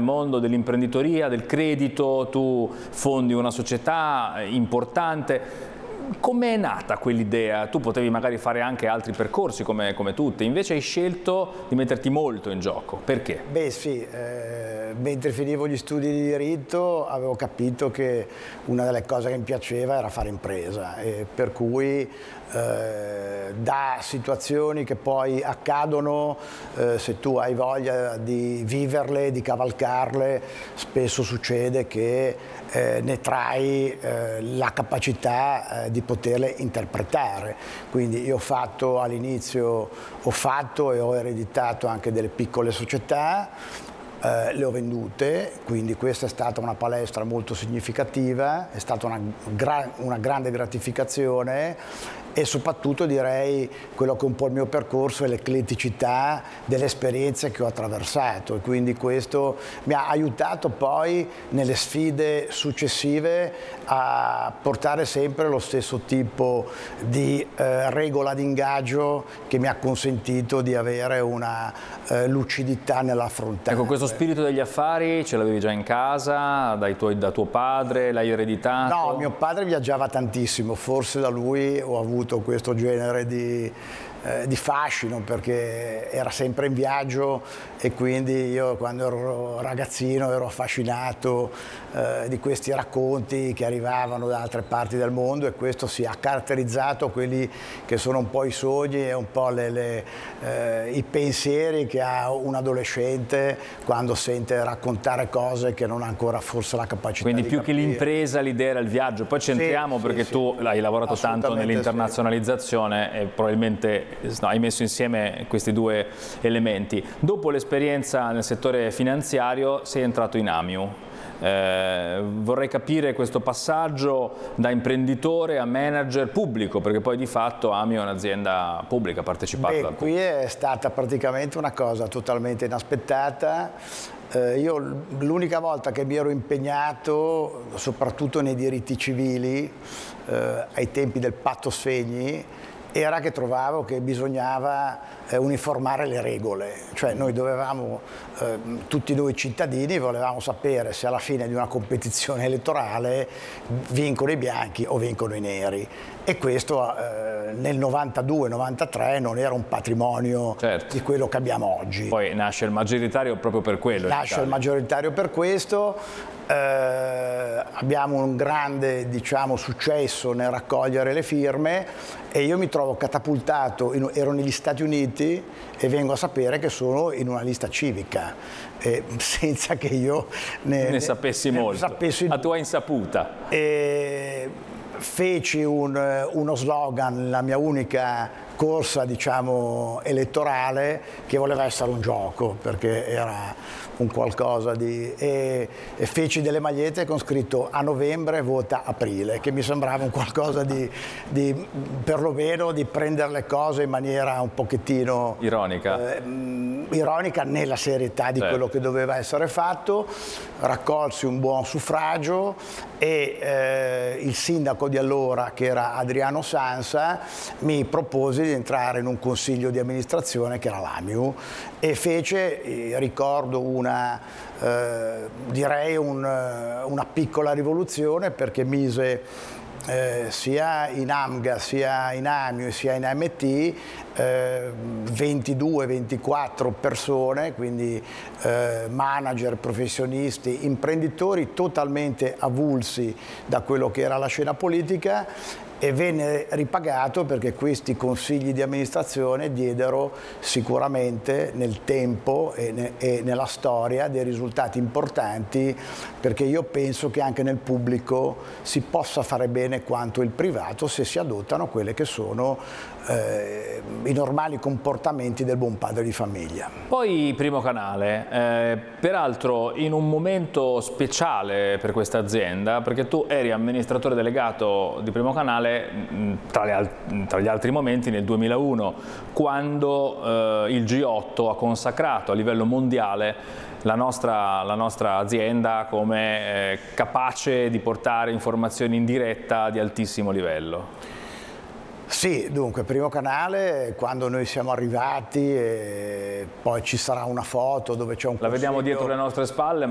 mondo dell'imprenditoria, del credito, tu fondi una società importante. Com'è nata quell'idea? Tu potevi magari fare anche altri percorsi come tutti, invece hai scelto di metterti molto in gioco. Perché? Beh sì, mentre finivo gli studi di diritto avevo capito che una delle cose che mi piaceva era fare impresa, e per cui da situazioni che poi accadono, se tu hai voglia di viverle, di cavalcarle, spesso succede che ne trai la capacità di poterle interpretare. Quindi io ho fatto all'inizio, e ho ereditato anche delle piccole società, le ho vendute, quindi questa è stata una palestra molto significativa, è stata una grande gratificazione, e soprattutto direi quello che è un po' il mio percorso è l'ecletticità delle esperienze che ho attraversato, e quindi questo mi ha aiutato poi nelle sfide successive a portare sempre lo stesso tipo di regola di ingaggio che mi ha consentito di avere una lucidità nell'affrontare. Ecco, questo spirito degli affari ce l'avevi già in casa, da tuo padre, l'hai ereditato? No, mio padre viaggiava tantissimo, forse da lui ho avuto questo genere di fascino, perché era sempre in viaggio, e quindi io quando ero ragazzino ero affascinato di questi racconti che arrivavano da altre parti del mondo, e questo si ha caratterizzato quelli che sono un po' i sogni e un po' i pensieri che ha un adolescente quando sente raccontare cose che non ha ancora forse la capacità quindi di più capire. Che l'impresa, l'idea era il viaggio. Poi c'entriamo, perché tu hai lavorato tanto nell'internazionalizzazione e probabilmente hai messo insieme questi due elementi. Dopo l'esperienza nel settore finanziario sei entrato in Amiu. Vorrei capire questo passaggio da imprenditore a manager pubblico, perché poi di fatto Amiu è un'azienda pubblica, partecipata dal pubblico. Qui è stata praticamente una cosa totalmente inaspettata. Io l'unica volta che mi ero impegnato, soprattutto nei diritti civili, ai tempi del patto Sfegni, era che trovavo che bisognava uniformare le regole, cioè noi dovevamo, tutti noi cittadini volevamo sapere se alla fine di una competizione elettorale vincono i bianchi o vincono i neri, e questo nel 92-93 non era un patrimonio di quello che abbiamo oggi. Poi nasce il maggioritario proprio per quello. Nasce il maggioritario per questo. Abbiamo un grande, diciamo, successo nel raccogliere le firme, e io mi trovo catapultato, ero negli Stati Uniti e vengo a sapere che sono in una lista civica, senza che io ne sapessi molto, a tua insaputa. Feci uno slogan, la mia unica corsa, diciamo, elettorale, che voleva essere un gioco, perché era un qualcosa di... e feci delle magliette con scritto "a novembre vota aprile", che mi sembrava un qualcosa di perlomeno di prendere le cose in maniera un pochettino ironica nella serietà di quello che doveva essere fatto. Raccolsi un buon suffragio, e il sindaco di allora, che era Adriano Sansa, mi propose di entrare in un consiglio di amministrazione che era l'Amiu, e fece, ricordo, direi una piccola rivoluzione, perché mise sia in AMGA, sia in Amiu, sia in AMT 22-24 persone, quindi manager, professionisti, imprenditori totalmente avulsi da quello che era la scena politica, e venne ripagato perché questi consigli di amministrazione diedero sicuramente nel tempo e nella storia dei risultati importanti, perché io penso che anche nel pubblico si possa fare bene quanto il privato se si adottano quelle che sono i normali comportamenti del buon padre di famiglia. Poi Primo Canale, peraltro in un momento speciale per questa azienda, perché tu eri amministratore delegato di Primo Canale tra gli altri momenti nel 2001, quando il G8 ha consacrato a livello mondiale la nostra azienda come capace di portare informazioni in diretta di altissimo livello. Sì, dunque, Primo Canale, quando noi siamo arrivati, poi ci sarà una foto dove c'è un La vediamo dietro le nostre spalle.